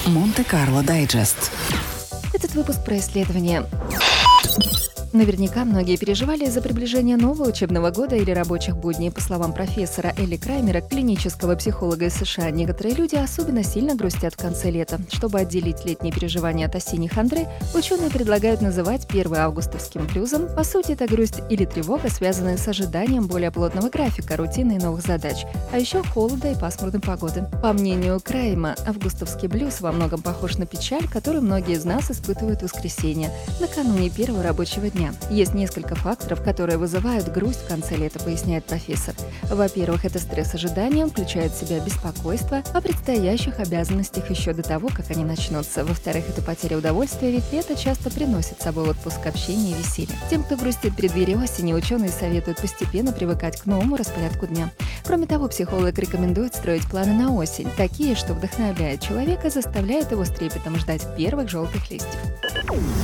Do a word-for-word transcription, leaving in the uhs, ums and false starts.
Монте-Карло Дайджест. Этот выпуск про исследование. Наверняка многие переживали из-за приближения нового учебного года или рабочих будней. По словам профессора Элли Краймера, клинического психолога из США, некоторые люди особенно сильно грустят в конце лета. Чтобы отделить летние переживания от осенних хандры, ученые предлагают называть первый августовским блюзом. По сути, это грусть или тревога, связанная с ожиданием более плотного графика, рутины и новых задач, а еще холода и пасмурной погоды. По мнению Крайма, августовский блюз во многом похож на печаль, которую многие из нас испытывают в воскресенье, накануне первого рабочего дня. Есть несколько факторов, которые вызывают грусть в конце лета, поясняет профессор. Во-первых, это стресс ожидания, он включает в себя беспокойство о предстоящих обязанностях еще до того, как они начнутся. Во-вторых, это потеря удовольствия, ведь лето часто приносит с собой отпуск, общение и веселье. Тем, кто грустит в преддверии осени, ученые советуют постепенно привыкать к новому распорядку дня. Кроме того, психолог рекомендует строить планы на осень, такие, что вдохновляют человека, заставляют его с трепетом ждать первых желтых листьев.